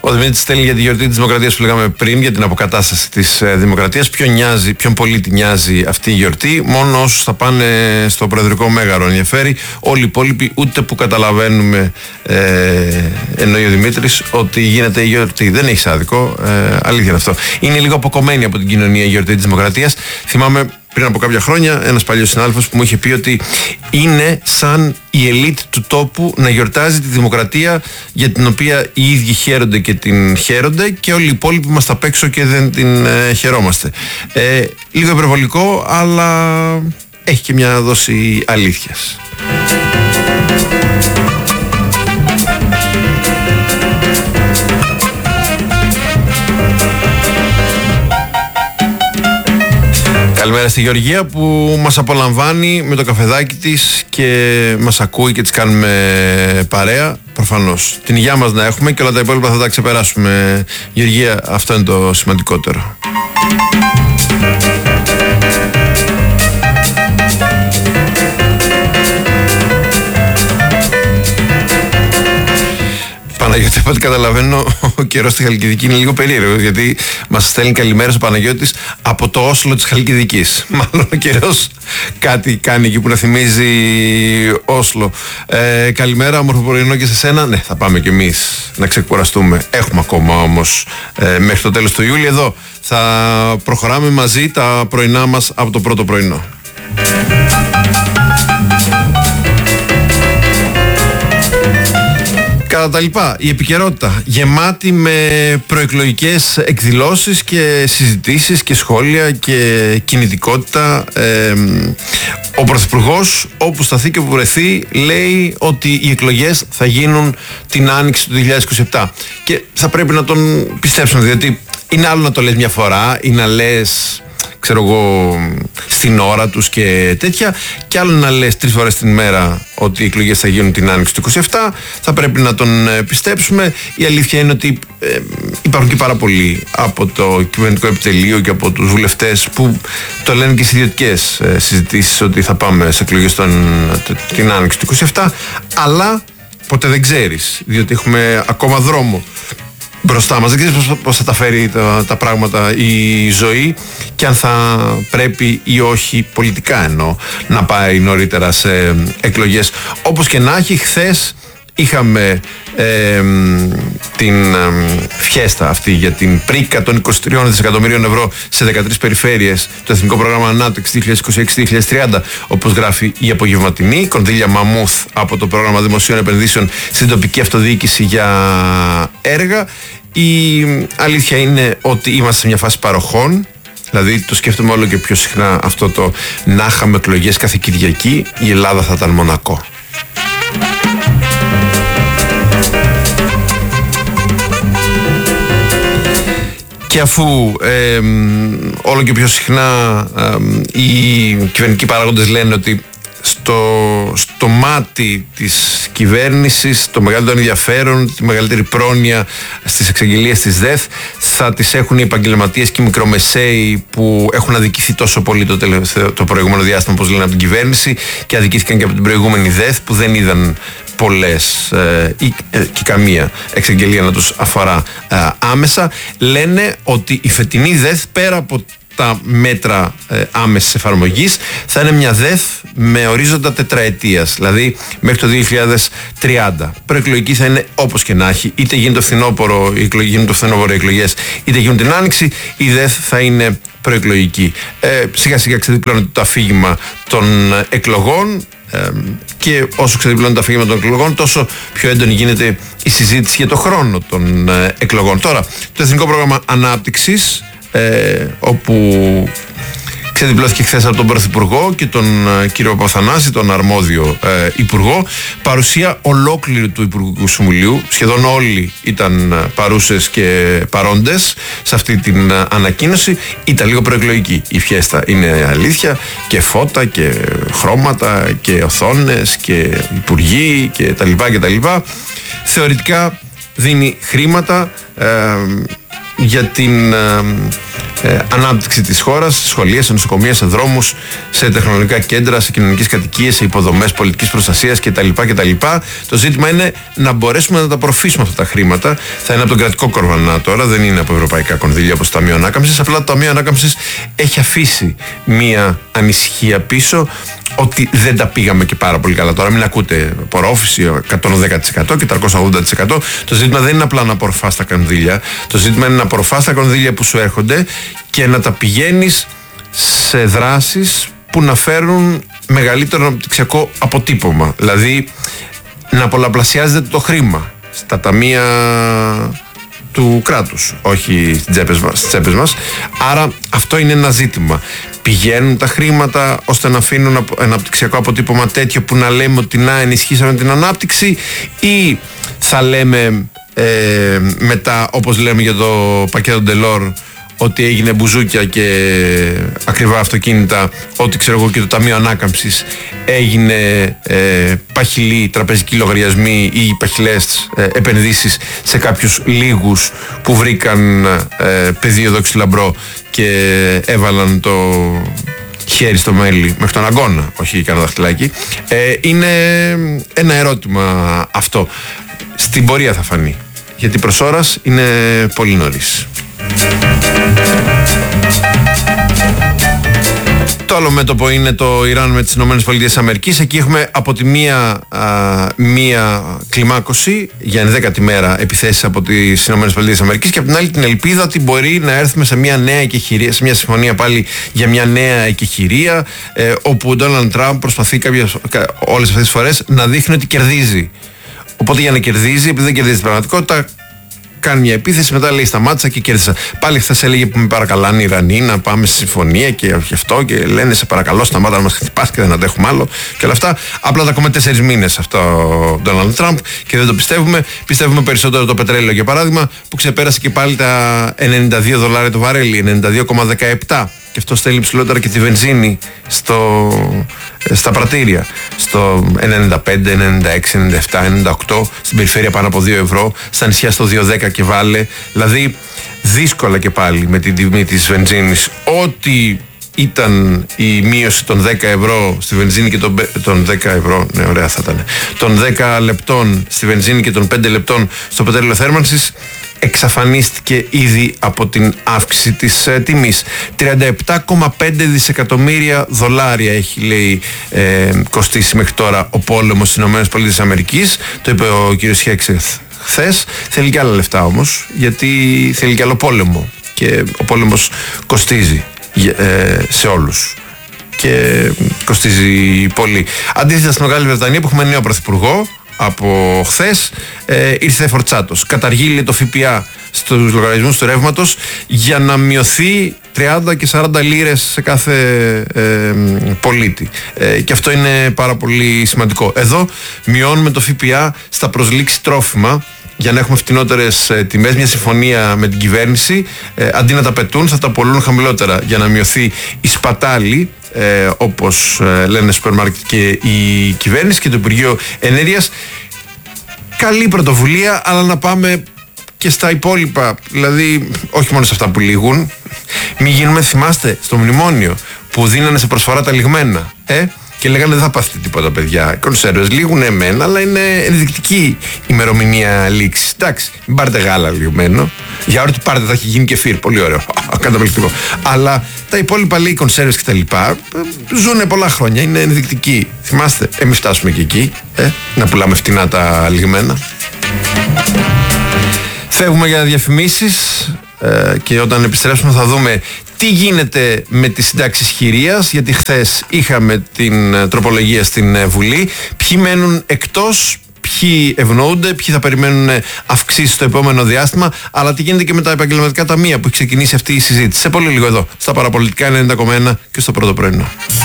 Ο Δημήτρης στέλνει για τη γιορτή της Δημοκρατίας που λέγαμε πριν, για την αποκατάσταση της Δημοκρατίας. Ποιον πολίτη νοιάζει αυτή η γιορτή? Μόνο όσους θα πάνε στο Προεδρικό Μέγαρο ενδιαφέρει. Όλοι οι υπόλοιποι ούτε που καταλαβαίνουμε, εννοεί ο Δημήτρης, ότι γίνεται η γιορτή. Δεν έχει άδικο, αλήθεια είναι αυτό. Είναι λίγο αποκομμένη από την κοινωνία η γιορτή της Δημοκρατίας. Θυμάμαι πριν από κάποια χρόνια ένας παλιός συνάδελφος που μου είχε πει ότι είναι σαν η ελίτ του τόπου να γιορτάζει τη δημοκρατία για την οποία οι ίδιοι χαίρονται και την χαίρονται και όλοι οι υπόλοιποι είμαστε απ' έξω και δεν την χαιρόμαστε. Λίγο υπερβολικό, αλλά έχει και μια δόση αλήθειας. Καλημέρα στη Γεωργία που μας απολαμβάνει με το καφεδάκι της και μας ακούει και της κάνουμε παρέα. Προφανώς την υγειά μας να έχουμε και όλα τα υπόλοιπα θα τα ξεπεράσουμε. Γεωργία, αυτό είναι το σημαντικότερο. Παναγιώτη, από ό,τι καταλαβαίνω, ο καιρός στη Χαλκιδική είναι λίγο περίεργος, γιατί μας στέλνει καλημέρας ο Παναγιώτης από το Όσλο της Χαλκιδικής. Μάλλον ο καιρός κάτι κάνει εκεί που να θυμίζει Όσλο. Καλημέρα, όμορφο πρωινό και σε σένα. Ναι, θα πάμε κι εμείς να ξεκουραστούμε. Έχουμε ακόμα όμως μέχρι το τέλος του Ιούλη. Εδώ θα προχωράμε μαζί τα πρωινά μας από το πρώτο πρωινό. Κατά τα λοιπά, η επικαιρότητα γεμάτη με προεκλογικές εκδηλώσεις και συζητήσεις και σχόλια και κινητικότητα. Ο Πρωθυπουργός, όπου σταθεί και όπου βρεθεί, λέει ότι οι εκλογές θα γίνουν την άνοιξη του 2027 και θα πρέπει να τον πιστέψουν, διότι είναι άλλο να το λες μια φορά ή να λες, ξέρω εγώ, στην ώρα τους και τέτοια, και άλλο να λες 3 φορές την μέρα ότι οι εκλογές θα γίνουν την άνοιξη του 27. Θα πρέπει να τον πιστέψουμε. Η αλήθεια είναι ότι υπάρχουν και πάρα πολλοί από το κυβερνητικό επιτελείο και από τους βουλευτές που το λένε και στις ιδιωτικές συζητήσεις ότι θα πάμε σε εκλογές την άνοιξη του 27, αλλά ποτέ δεν ξέρεις, διότι έχουμε ακόμα δρόμο μπροστά μας. Δεν ξέρεις πώς θα τα φέρει τα πράγματα η ζωή και αν θα πρέπει ή όχι, πολιτικά εννοώ, να πάει νωρίτερα σε εκλογές. Όπως και να έχει, χθες είχαμε την φιέστα αυτή για την πρίκα των 23 δισεκατομμυρίων ευρώ σε 13 περιφέρειες, το Εθνικό Πρόγραμμα Ανάπτυξης 2026-2030, όπως γράφει η Απογευματινή. Κονδύλια μαμούθ από το Πρόγραμμα Δημοσίων Επενδύσεων στην τοπική αυτοδιοίκηση για έργα. Η αλήθεια είναι ότι είμαστε σε μια φάση παροχών. Δηλαδή το σκέφτομαι όλο και πιο συχνά αυτό το να είχαμε εκλογές κάθε Κυριακή, η Ελλάδα θα ήταν Μονακό. Και αφού όλο και πιο συχνά οι κυβερνητικοί παράγοντες λένε ότι στο μάτι της κυβέρνησης το μεγαλύτερο ενδιαφέρον, τη μεγαλύτερη πρόνοια στις εξαγγελίες της ΔΕΘ θα τις έχουν οι επαγγελματίες και οι μικρομεσαίοι που έχουν αδικηθεί τόσο πολύ το προηγούμενο διάστημα, όπως λένε, από την κυβέρνηση, και αδικήθηκαν και από την προηγούμενη ΔΕΘ που δεν είδαν πολλές και καμία εξαγγελία να τους αφορά άμεσα. Λένε ότι η φετινή ΔΕΘ, πέρα από τα μέτρα άμεσης εφαρμογής, θα είναι μια ΔΕΘ με ορίζοντα τετραετίας, δηλαδή μέχρι το 2030. Προεκλογική θα είναι όπως και να έχει, είτε γίνει το φθινόπωρο οι εκλογές, είτε γίνουν την άνοιξη, η ΔΕΘ θα είναι προεκλογική. Σιγά σιγά ξεδιπλώνεται το αφήγημα των εκλογών, και όσο ξεδιπλώνεται το αφήγημα των εκλογών, τόσο πιο έντονη γίνεται η συζήτηση για το χρόνο των εκλογών. Τώρα, το Εθνικό Πρόγραμμα Ανάπτυξης, όπου ξεδιπλώθηκε χθες από τον Πρωθυπουργό και τον κύριο Παπαθανάση, τον αρμόδιο υπουργό, παρουσία ολόκληρου του Υπουργικού Συμβουλίου. Σχεδόν όλοι ήταν παρούσες και παρόντες σε αυτή την ανακοίνωση. Ήταν λίγο προεκλογική η φιέστα, είναι αλήθεια, και φώτα και χρώματα και οθόνες και υπουργοί και τα λοιπά και τα λοιπά. Θεωρητικά δίνει χρήματα για την ανάπτυξη της χώρας, σε σχολεία, σε νοσοκομεία, σε δρόμους, σε τεχνολογικά κέντρα, σε κοινωνικές κατοικίες, σε υποδομές πολιτικής προστασίας κτλ. Το ζήτημα είναι να μπορέσουμε να τα απορροφήσουμε αυτά τα χρήματα. Θα είναι από τον κρατικό κορβανά τώρα, δεν είναι από ευρωπαϊκά κονδύλια όπως το Ταμείο Ανάκαμψης. Απλά το Ταμείο Ανάκαμψης έχει αφήσει μία ανησυχία πίσω ότι δεν τα πήγαμε και πάρα πολύ καλά. Τώρα μην ακούτε απορρόφηση 110% και 380%. Το ζήτημα δεν είναι απλά να απορροφάς τα κονδύλια. Το ζήτημα είναι να απορροφάς τα κονδύλια που σου έρχονται και να τα πηγαίνεις σε δράσεις που να φέρουν μεγαλύτερο αναπτυξιακό αποτύπωμα. Δηλαδή να πολλαπλασιάζεται το χρήμα στα ταμεία του κράτους, όχι στις τσέπες μας. Άρα αυτό είναι ένα ζήτημα. Πηγαίνουν τα χρήματα ώστε να αφήνουν αναπτυξιακό αποτύπωμα τέτοιο που να λέμε ότι να ενισχύσαμε την ανάπτυξη, ή θα λέμε μετά, όπως λέμε για το πακέτο Ντελόρ, ότι έγινε μπουζούκια και ακριβά αυτοκίνητα, ότι ξέρω εγώ και το Ταμείο Ανάκαμψης έγινε παχυλοί τραπεζικοί λογαριασμοί ή παχυλές επενδύσεις σε κάποιους λίγους που βρήκαν πεδίο δόξη λαμπρό και έβαλαν το χέρι στο μέλι μέχρι τον αγκώνα, όχι κανένα δαχτυλάκι. Είναι ένα ερώτημα αυτό. Στην πορεία θα φανεί, γιατί προς ώρας είναι πολύ νωρίς. Το άλλο μέτωπο είναι το Ιράν με τις ΗΠΑ. Εκεί έχουμε από τη μία κλιμάκωση για 11η μέρα επιθέσεις από τις ΗΠΑ και από την άλλη την ελπίδα ότι μπορεί να έρθουμε σε μια νέα εκεχηρία, σε μια συμφωνία πάλι για μια νέα εκεχηρία, όπου ο Ντόναλντ Τραμπ προσπαθεί όλες αυτές τις φορές να δείχνει ότι κερδίζει. Οπότε για να κερδίζει, επειδή δεν κερδίζει την πραγματικότητα, κάνει μια επίθεση, μετά λέει σταμάτησα και κέρδισα. Πάλι χθες έλεγε που με παρακαλάνε οι Ιρανοί να πάμε στη συμφωνία και όχι αυτό, και λένε σε παρακαλώ σταμάτα να μας χτυπάς και δεν αντέχουμε άλλο και όλα αυτά. Απλά τα ακόμα 4 μήνες αυτό ο Ντόναλντ Τραμπ και δεν το πιστεύουμε. Πιστεύουμε περισσότερο το πετρέλαιο, για παράδειγμα, που ξεπέρασε και πάλι τα $92 το βαρέλι, 92,17. Και αυτό στέλνει ψηλότερα και τη βενζίνη στα πρατήρια. Στο 95, 96, 97, 98, στην περιφέρεια πάνω από 2 ευρώ, στα νησιά στο 2,10 και βάλε. Δηλαδή δύσκολα και πάλι με την τιμή της βενζίνης. Ό,τι ήταν η μείωση των 10 ευρώ στη βενζίνη και των 10 ευρώ, ναι, ωραία θα ήταν, των 10 λεπτών στη βενζίνη και των 5 λεπτών στο πετρέλαιο θέρμανσης, εξαφανίστηκε ήδη από την αύξηση της τιμής. 37,5 δισεκατομμύρια δολάρια έχει, λέει, κοστίσει μέχρι τώρα ο πόλεμος στις ΗΠΑ. Το είπε ο κύριος Χέξεθ χθες. Θέλει και άλλα λεφτά όμως, γιατί θέλει και άλλο πόλεμο και ο πόλεμος κοστίζει σε όλους και κοστίζει πολύ. Αντίθετα στη Μεγάλη Βρετανία που έχουμε νέο πρωθυπουργό από χθες, ήρθε φορτσάτος. Καταργεί, λέει, το ΦΠΑ στους λογαριασμούς του ρεύματος για να μειωθεί 30 και 40 λίρες σε κάθε πολίτη. Και αυτό είναι πάρα πολύ σημαντικό. Εδώ μειώνουμε το ΦΠΑ στα προσλήξη τρόφιμα για να έχουμε φτηνότερες τιμές. Μια συμφωνία με την κυβέρνηση, αντί να τα πετούν θα τα πολλούν χαμηλότερα για να μειωθεί η σπατάλη, όπως λένε σούπερ μάρκετ και η κυβέρνηση και το Υπουργείο Ενέργειας. Καλή πρωτοβουλία, αλλά να πάμε και στα υπόλοιπα, δηλαδή όχι μόνο σε αυτά που λήγουν. Μην γίνουμε, θυμάστε, στο μνημόνιο που δίνανε σε προσφορά τα λιγμένα και λέγανε δεν θα πάθετε τίποτα, παιδιά. Οι κονσέρβες λήγουν εμένα, αλλά είναι ενδεικτική ημερομηνία λήξης. Εντάξει, μην πάρετε γάλα λιγμένο. Για ό,τι πάρετε θα έχει γίνει κεφίρ. Πολύ ωραίο. Καταπληκτικό. Αλλά τα υπόλοιπα, λέει, κονσέρβες και τα λοιπά, ζουν πολλά χρόνια. Είναι ενδεικτική. Θυμάστε, εμείς φτάσουμε και εκεί. Να πουλάμε φτηνά τα λιγμένα. Φεύγουμε για διαφημίσεις και όταν επιστρέψουμε θα δούμε τι γίνεται με τις συντάξεις χειρίας, γιατί χθες είχαμε την τροπολογία στην Βουλή. Ποιοι μένουν εκτός, ποιοι ευνοούνται, ποιοι θα περιμένουν αυξήσεις στο επόμενο διάστημα, αλλά τι γίνεται και με τα επαγγελματικά ταμεία που έχει ξεκινήσει αυτή η συζήτηση. Σε πολύ λίγο εδώ, στα Παραπολιτικά 90,1 και στο Πρώτο Πρωινό.